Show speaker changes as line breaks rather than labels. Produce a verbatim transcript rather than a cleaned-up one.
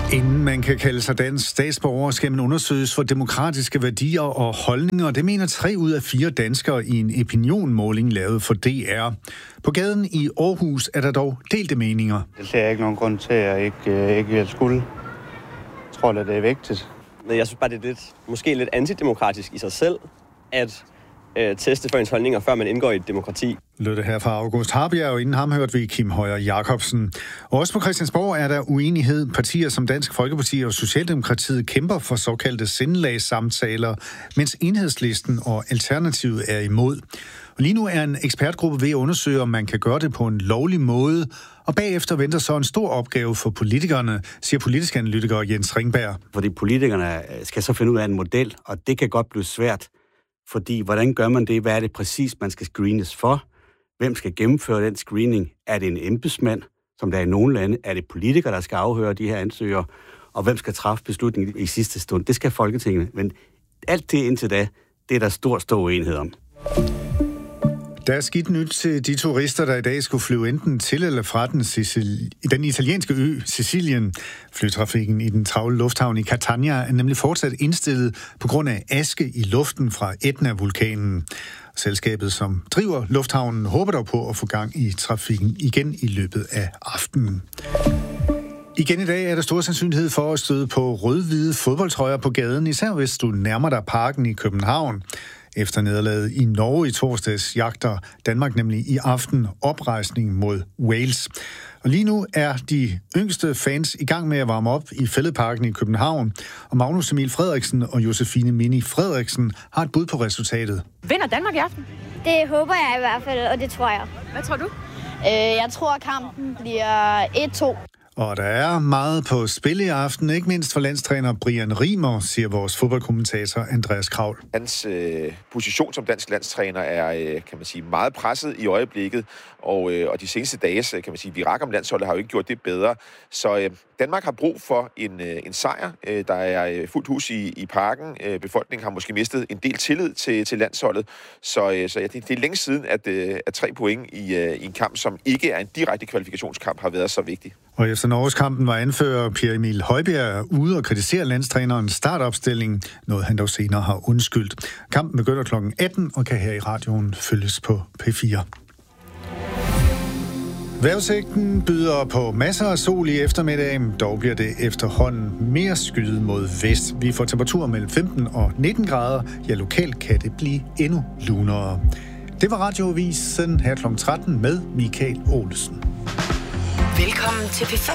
Inden man kan kalde sig dansk statsborger, skal man undersøges for demokratiske værdier og holdninger. Det mener tre ud af fire danskere i en opinionmåling lavet for D R. På gaden i Aarhus er der dog delte meninger.
Det ser jeg ikke nogen grund til, at jeg ikke, ikke vil skulle. Jeg tror, at det er vigtigt.
Jeg synes bare, det er lidt, måske lidt antidemokratisk i sig selv, at øh, teste for ens holdninger, før man indgår i et demokrati.
Lød det her fra August Harbjerg, og inden ham hørte vi Kim Højer Jacobsen. Også på Christiansborg er der uenighed. Partier som Dansk Folkeparti og Socialdemokratiet kæmper for såkaldte sindelagssamtaler, mens Enhedslisten og Alternativet er imod. Og lige nu er en ekspertgruppe ved at undersøge, om man kan gøre det på en lovlig måde, og bagefter venter så en stor opgave for politikerne, siger politisk analytiker Jens Ringberg.
Fordi politikerne skal så finde ud af en model, og det kan godt blive svært. Fordi hvordan gør man det? Hvad er det præcis, man skal screenes for? Hvem skal gennemføre den screening? Er det en embedsmand, som der er i nogle lande? Er det politikere, der skal afhøre de her ansøgere? Og hvem skal træffe beslutningen i sidste stund? Det skal Folketinget. Men alt det indtil da, det er der stor, stor uenighed om.
Der er skidt nyt til de turister, der i dag skulle flyve enten til eller fra den, Sicil- den italienske ø Sicilien. Flytrafikken i den travle lufthavn i Catania er nemlig fortsat indstillet på grund af aske i luften fra Etna-vulkanen. Selskabet, som driver lufthavnen, håber dog på at få gang i trafikken igen i løbet af aftenen. Igen i dag er der stor sandsynlighed for at støde på rød-hvide fodboldtrøjer på gaden, især hvis du nærmer dig parken i København. Efter nederlaget i Norge i torsdags jagter Danmark nemlig i aften oprejsning mod Wales. Og lige nu er de yngste fans i gang med at varme op i Fælledparken i København. Og Magnus Emil Frederiksen og Josefine Mini Frederiksen har et bud på resultatet.
Vinder Danmark i aften?
Det håber jeg i hvert fald, og det tror jeg.
Hvad tror du?
Øh, jeg tror, at kampen bliver et to.
Og der er meget på spil i aften, ikke mindst for landstræner Brian Rimer, siger vores fodboldkommentator Andreas Kravl.
Hans øh, position som dansk landstræner er, øh, kan man sige, meget presset i øjeblikket, og, øh, og de seneste dages, kan man sige, virak om landsholdet har jo ikke gjort det bedre. Så øh, Danmark har brug for en, øh, en sejr. Øh, der er øh, fuldt hus i, i parken. Øh, befolkningen har måske mistet en del tillid til, til landsholdet. Så, øh, så ja, det, det er længe siden, at, øh, at tre point i, øh, i en kamp, som ikke er en direkte kvalifikationskamp, har været så vigtig.
Og efter Norgeskampen var anfører Pierre Emil Højbjerg ude og kritisere landstrænerens startopstilling, noget han dog senere har undskyldt. Kampen begynder klokken atten og kan her i radioen følges på P fire. Vejrudsigten byder på masser af sol i eftermiddagen, dog bliver det efterhånden mere skyet mod vest. Vi får temperaturer mellem femten og nitten grader, ja lokalt kan det blive endnu lunere. Det var Radioavisen her klokken tretten med Michael Olsen.
Velkommen til P fem.